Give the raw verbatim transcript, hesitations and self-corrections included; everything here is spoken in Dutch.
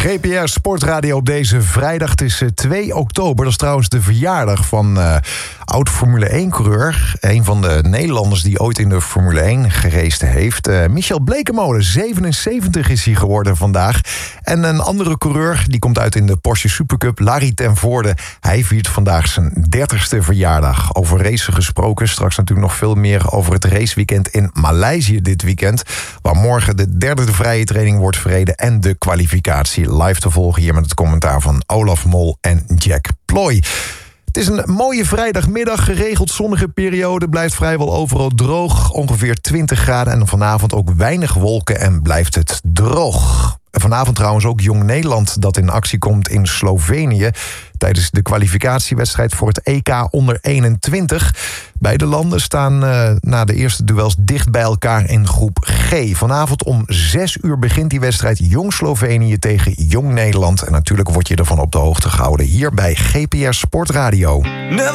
G P R Sportradio op deze vrijdag. Het is twee oktober. Dat is trouwens de verjaardag van uh, oud-Formule één-coureur. Een van de Nederlanders die ooit in de Formule één geraced heeft. Uh, Michel Blekemolen, zevenenzeventig is hij geworden vandaag. En een andere coureur, die komt uit in de Porsche Supercup, Larry ten Voorde. Hij viert vandaag zijn dertigste verjaardag. Over racen gesproken, straks natuurlijk nog veel meer over het raceweekend in Maleisië dit weekend. Waar morgen de derde de vrije training wordt verreden en de kwalificatie live te volgen hier met het commentaar van Olaf Mol en Jack Ploy. Het is een mooie vrijdagmiddag, geregeld zonnige periode, blijft vrijwel overal droog, ongeveer twintig graden en vanavond ook weinig wolken en blijft het droog. Vanavond trouwens ook Jong Nederland dat in actie komt in Slovenië tijdens de kwalificatiewedstrijd voor het E K onder eenentwintig. Beide landen staan uh, na de eerste duels dicht bij elkaar in groep G. Vanavond om zes uur begint die wedstrijd Jong Slovenië tegen Jong Nederland. En natuurlijk word je ervan op de hoogte gehouden hier bij G P R Sportradio.